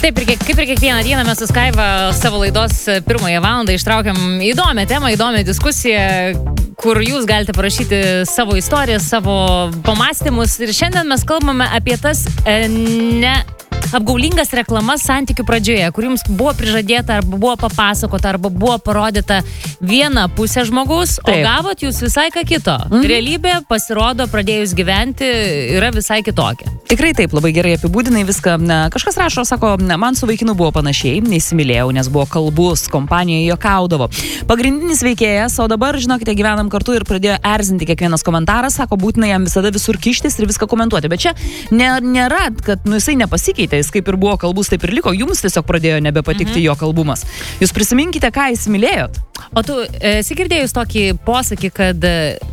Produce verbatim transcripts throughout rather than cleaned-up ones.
Taip, ir kaip ir kiekvieną dieną mes su Skaiva savo laidos pirmąją valandą ištraukiam įdomią temą, įdomią diskusiją, kur jūs galite parašyti savo istoriją, savo pamąstymus. Ir šiandien mes kalbame apie tas e, ne... apgaulingas reklamas santykių pradžioje, kur jums buvo prižadėta, arba buvo papasakota, arba buvo parodyta viena pusė žmogaus, Taip. O gavot jūs visai ką kito. Mhm. Realybė, pasirodo, pradėjus gyventi, yra visai kitokia. Tikrai taip, labai gerai apibūdinai viską. Kažkas rašo, sako, man su vaikinu buvo panašiai, neįsimylėjau, nes buvo kalbus, kompanijoje juokaudavo. Pagrindinis veikėjas, o dabar, žinokite, gyvenam kartu ir pradėjo erzinti kiekvienas komentaras, sako, būtina jam visada visur kištis ir viską komentuoti. Bet čia nė, nėra, kad nu, jisai nepasikeitė. Jis kaip ir buvo kalbus, taip ir liko, jums tiesiog pradėjo nebepatikti mhm. jo kalbumas. Jūs prisiminkite, ką įsimylėjot? O tu esi girdėjus tokį posakį, kad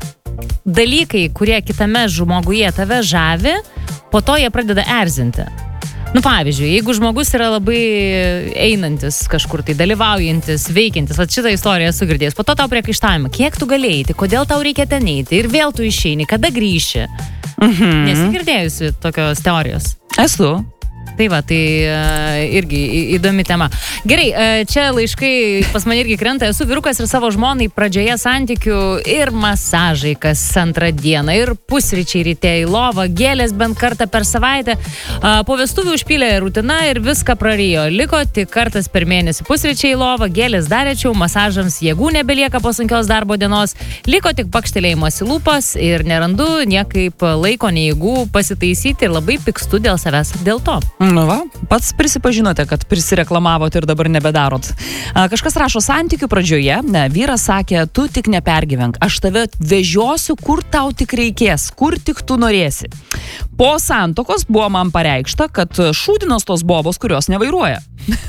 dalykai, kurie kitame žmoguje tave žavi, po to jie pradeda erzinti. Nu, pavyzdžiui, jeigu žmogus yra labai einantis kažkur tai, dalyvaujantis, veikiantis, va šitą istoriją esu girdėjęs, po to tau priekaištavimą, kiek tu gali eiti, kodėl tau reikia ten eiti ir vėl tu išeini, kada grįši. Mhm. Nesi girdėjusi tokios teorijos? Esu. Tai va, tai uh, irgi įdomi tema. Gerai, uh, čia laiškai pas mane irgi krenta. Esu vyrukas ir savo žmonai pradžioje santykių ir masažai kas antrą dieną, ir pusryčiai ryte į lovą, gėlės bent kartą per savaitę. Uh, po vestuvių užpylė rutina ir viską prarijo. Liko tik kartas per mėnesį pusryčiai į lovą, gėlės dar rečiau, masažams jėgų nebelieka po sunkios darbo dienos. Liko tik pakštelėjimas į lūpas ir nerandu niekaip laiko, nei jėgų pasitaisyti ir labai pykstu dėl savęs dėl to. Nu va, pats prisipažinote, kad prisireklamavot ir dabar nebedarot. Kažkas rašo, santykių pradžioje, ne, vyras sakė, tu tik nepergyvenk, aš tave vežiosiu, kur tau tik reikės, kur tik tu norėsi. Po santokos buvo man pareikšta, kad šūdinos tos bobos, kurios nevairuoja.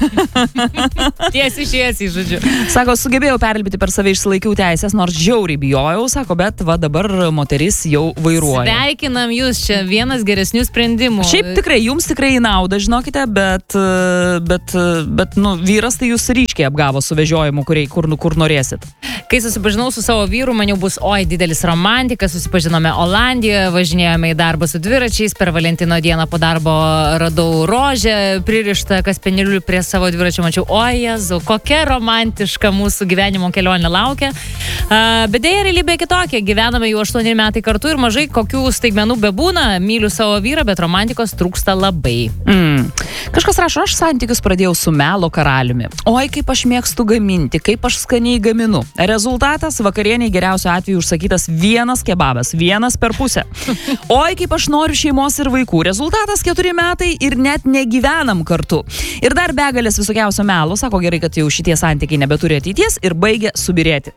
Tiesiai šiesiai, žodžiu. Sako, sugebėjau perlipti per save, išsilaikiau teisės, nors žiauriai bijojau, sako, bet va dabar moteris jau vairuoja. Sveikinam jūs, čia vienas geresnių sprendimų. Šiaip tikrai, jums tikrai į naudą, žinokite, bet, bet, bet nu, vyras tai jūs ryškiai apgavo su vežiojimu, kur, kur, kur norėsit. Kai susipažinau su savo vyru, maniau bus, oi, didelis romantikas, susipažinome Olandijoje, važinėjome į darbą su dviračiais, per Valentino dieną po darbo radau rožę, pririštą kaspenilių prie savo dviračio, mačiau, o Jezu, kokia romantiška mūsų gyvenimo kelionė laukia. Uh, bet dėja, realybė kitokia. Gyvename jau aštuoni metai kartu ir mažai kokių staigmenų bebūna. Myliu savo vyrą, bet romantikos trūksta labai. Mm. Kažkas rašo, aš santykius pradėjau su melo karaliumi. Oi, kaip aš mėgstu gaminti, kaip aš skaniai gaminu. Rezultatas vakarieniai geriausiu atveju užsakytas vienas kebabas, vienas per pusę. Oi, kaip aš noriu šeimos ir vaikų. Rezultatas keturi metai ir net negyvenam kartu. Ir dar begalės visokiausio melo, sako, gerai, kad jau šitie santykiai nebeturi ateities ir baigia subirėti.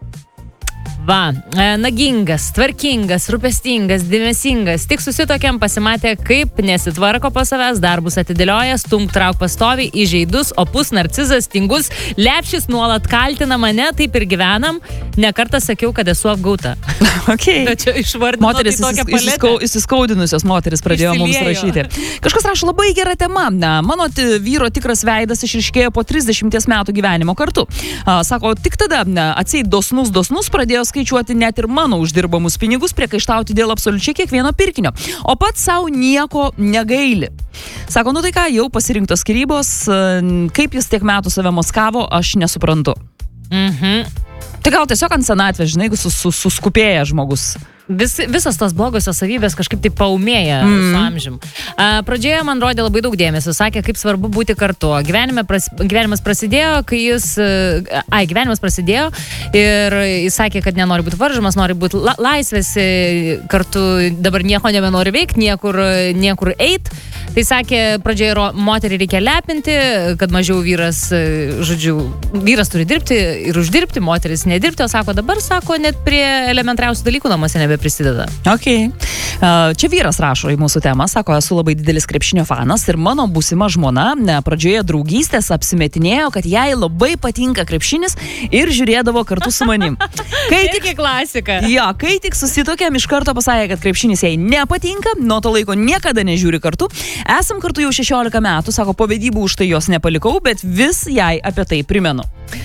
Va, nagingas, tvarkingas, rūpestingas, dėmesingas, tik susitokiam pasimatė, kaip nesitvarko po savęs, darbus atidėlioja, stumk trauk pastoviai, įžeidus, opus, narcizas, tingus, lepšis nuolat kaltina mane, taip ir gyvenam, nekartą sakiau, kad esu apgauta. Okay. Moteris įsiskau, įsiskau, įsiskaudinusios moteris pradėjo mums rašyti. Kažkas rašo, labai gera tema. Na, mano t- vyro tikras veidas išryškėjo po trisdešimties metų gyvenimo kartu. A, sako, tik tada atseit dosnus, dosnus pradėjo skaičiuoti net ir mano uždirbamus pinigus, priekaištauti dėl absoliučiai kiekvieno pirkinio. O pats savo nieko negaili. Sako, nu tai ką, jau pasirinktos skyrybos, kaip jis tiek metų save moskavo, aš nesuprantu. Mhm. Tai gal tiesiog ant senatvės, žinai, sus, sus, suskupėja žmogus. Vis, visas tos blogosios savybės kažkaip tai paumėja mm. su amžium. A, pradžioje man rodė labai daug dėmesio, sakė, kaip svarbu būti kartu. Gyvenime pras, gyvenimas prasidėjo, kai jis... Ai, gyvenimas prasidėjo ir jis sakė, kad nenori būti varžomas, nori būti la, laisvės, kartu dabar nieko nebenori veikti, niekur, niekur eit. Tai sakė, pradžioje ro, moterį reikia lepinti, kad mažiau vyras, žodžiu, vyras turi dirbti ir uždirbti, moteris nedirbti, o sako, dabar, sako, net prie elementriausių dalykų namuose nebeprisideda. Ok. Čia vyras rašo į mūsų temą, sako, esu labai didelis krepšinio fanas ir mano būsima žmona pradžioje draugystės apsimetinėjo, kad jai labai patinka krepšinis ir žiūrėdavo kartu su manim. Kai tik klasika. Jo, kai tik susitokėm, iš karto pasakė, kad krepšinis jai nepatinka, nuo to laiko niekada nežiūri kartu. Esam kartu jau šešiolika metų, sako, po vedybų už tai jos nepalikau, bet vis jai apie tai primenu.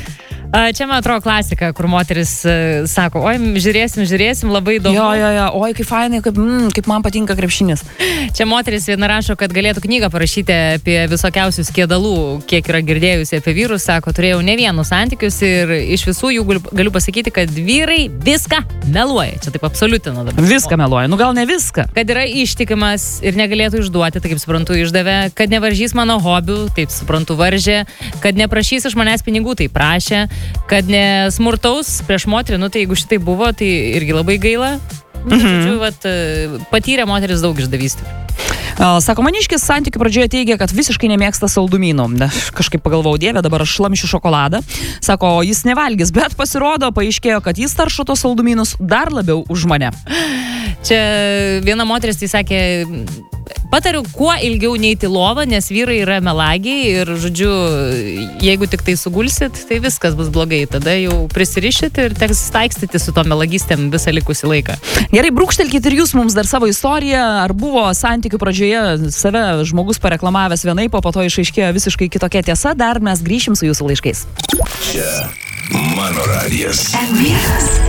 Čia, man atrodo, klasika, kur moteris uh, sako, oi, žiūrėsim, žiūrėsim, labai įdomu. Jo, jo, jo, oi, kaip fainai, kaip, mm, kaip man patinka krepšinis. Čia moteris viena rašo, kad galėtų knygą parašyti apie visokiausius kėdalų, kiek yra girdėjusi apie vyrus, sako, turėjau ne vienus santykius ir iš visų jų galiu, galiu pasakyti, kad vyrai viską meluoja. Čia taip absoliutino dabar. Viską meluoja, nu gal ne viską. Kad yra ištikimas ir negalėtų išduoti, tai kaip suprantu, išdavė, kad nevaržys mano hobių, taip suprantu, varžė, kad neprašys iš manęs pinigų, tai prašė, kad nesmurtaus prieš moterį, nu tai jeigu šitai buvo, tai irgi labai gaila. Nu, mhm. Žodžiu, vat, patyrė moteris daug išdavystų. Sako, maniškis santykių pradžioje teigia, kad visiškai nemėgsta saldumynų. Kažkaip pagalvojau, dieve, dabar aš šlamšiu šokoladą. Sako, jis nevalgys, bet pasirodo, paaiškėjo, kad jis taršo tos saldumynus dar labiau už mane. Čia viena moteris tai sakė, patariu kuo ilgiau neiti lovą, nes vyrai yra melagiai ir, žodžiu, jeigu tik tai sugulsit, tai viskas bus blogai. Tada jau prisirišit ir teks taikstyti su to melagystėm visą likusį laiką. Gerai, brūkštelkit ir jūs mums dar savo istoriją. Ar buvo santykių pradžioje save žmogus pareklamavęs vienaip, o po to išaiškėjo visiškai kitokia tiesa? Dar mes grįšim su jūsų laiškais. Čia mano radijas. M vienas.